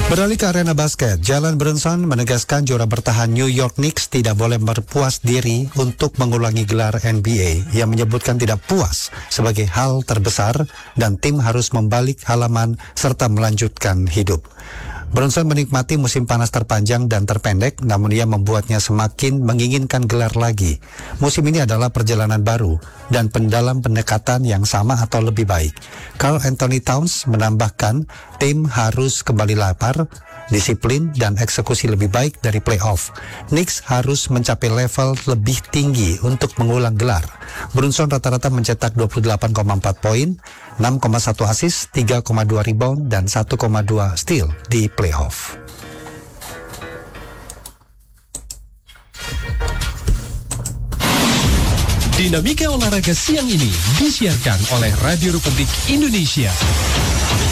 Beralih ke arena basket, Jalen Brunson menegaskan juara bertahan New York Knicks tidak boleh berpuas diri untuk mengulangi gelar NBA. Ia menyebutkan tidak puas sebagai hal terbesar dan tim harus membalik halaman serta melanjutkan hidup. Brunson menikmati musim panas terpanjang dan terpendek, namun ia membuatnya semakin menginginkan gelar lagi. Musim ini adalah perjalanan baru dan dalam pendekatan yang sama atau lebih baik. Karl Anthony Towns menambahkan, tim harus kembali lapar, disiplin, dan eksekusi lebih baik dari playoff. Knicks harus mencapai level lebih tinggi untuk mengulang gelar. Brunson rata-rata mencetak 28,4 poin, 6,1 assist, 3,2 rebound, dan 1,2 steal di playoff. Dinamika olahraga siang ini disiarkan oleh Radio Republik Indonesia.